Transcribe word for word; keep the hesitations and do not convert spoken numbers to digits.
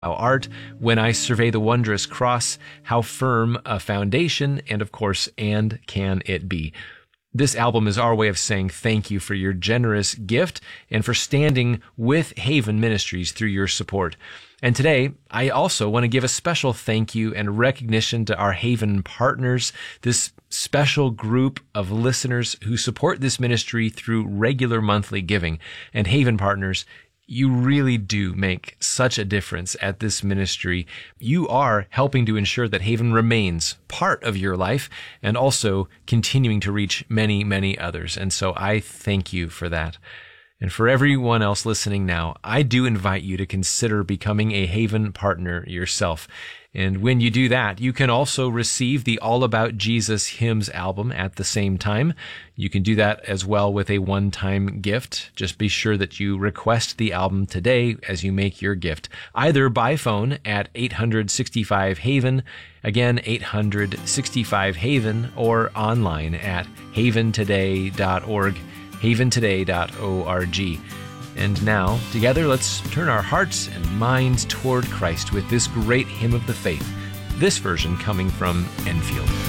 Thou art, when I survey the wondrous cross, how firm a foundation, and of course, and can it be. This album is our way of saying thank you for your generous gift and for standing with Haven Ministries through your support. And today, I also want to give a special thank you and recognition to our Haven partners, this special group of listeners who support this ministry through regular monthly giving. And Haven partners, you really do make such a difference at this ministry. You are helping to ensure that Haven remains part of your life and also continuing to reach many, many others. And so I thank you for that. And for everyone else listening now, I do invite you to consider becoming a Haven partner yourself. And when you do that, you can also receive the All About Jesus Hymns album at the same time. You can do that as well with a one-time gift. Just be sure that you request the album today as you make your gift, either by phone at eight hundred sixty-five Haven, again, eight hundred sixty-five Haven, or online at haven today dot org, haven today dot org. And now, together, let's turn our hearts and minds toward Christ with this great hymn of the faith, this version coming from Enfield.